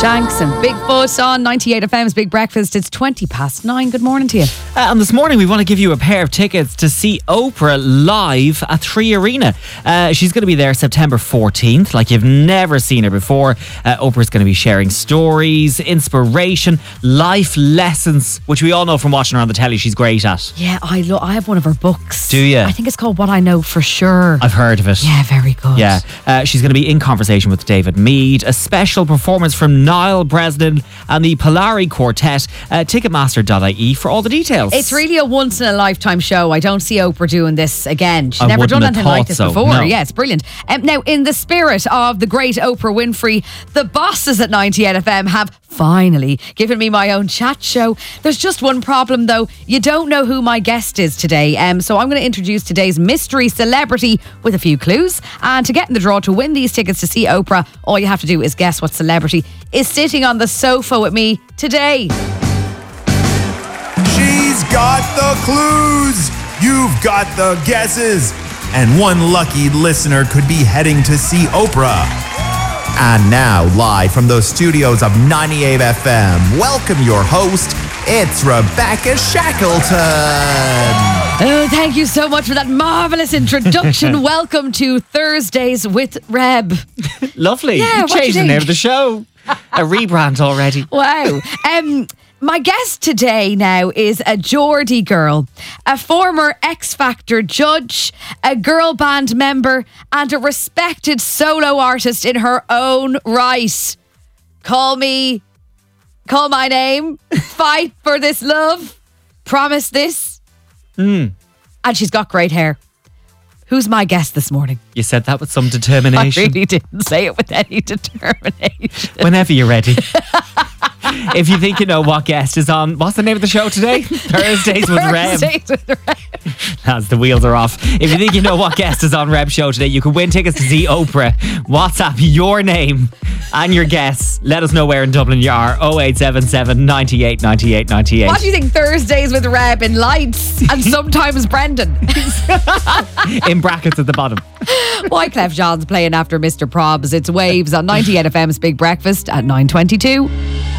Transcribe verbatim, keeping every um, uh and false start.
Shanks and Bigfoot on ninety-eight F M's Big Breakfast. It's twenty past nine. Good morning to you. Uh, and this morning we want to give you a pair of tickets to see Oprah live at Three Arena. Uh, she's going to be there September fourteenth, like you've never seen her before. Uh, Oprah's going to be sharing stories, inspiration, life lessons, which we all know from watching her on the telly she's great at. Yeah, I lo- I have one of her books. Do you? I think it's called What I Know For Sure. I've heard of it. Yeah, very good. Yeah, uh, she's going to be in conversation with David Mead, a special performance from Niall Bresnan and the Polari Quartet. Uh, Ticketmaster dot I E for all the details. It's really a once in a lifetime show. I don't see Oprah doing this again. She's I never done wouldn't have anything like thought this so, before. no. Yeah, it's brilliant. Um, now, in the spirit of the great Oprah Winfrey, the bosses at ninety-eight F M have finally given me my own chat show. There's just one problem though. You don't know who my guest is today. Um, so I'm going to introduce today's mystery celebrity with a few clues. And to get in the draw to win these tickets to see Oprah, all you have to do is guess what celebrity is sitting on the sofa with me today. She's got the clues. You've got the guesses. And one lucky listener could be heading to see Oprah. And now, live from those studios of ninety-eight F M, welcome your host, it's Rebecca Shackleton. Oh, thank you so much for that marvellous introduction. Welcome to Thursdays with Reb. Lovely. Yeah, you what do you changed the name think? of the show. A rebrand already. Wow. Um, my guest today now is a Geordie girl, a former X Factor judge, a girl band member, and a respected solo artist in her own right. Call me, call my name, fight for this love, promise this. Mm. And she's got great hair. Who's my guest this morning? You said that with some I determination. really didn't say it with any determination. Whenever you're ready. If you think you know what guest is on, what's the name of the show today? Thursdays with Reb. Thursdays with Reb. As the wheels are off. If you think you know what guest is on Reb's show today, you can win tickets to see Oprah. WhatsApp your name and your guess. Let us know where in Dublin you are. oh eight seven seven, ninety-eight, ninety-eight, ninety-eight. What do you think Thursdays with Reb in lights and sometimes Brendan? In brackets at the bottom. Wyclef Jean's playing after Mister Probs. It's Waves on ninety-eight F M's Big Breakfast at nine twenty-two.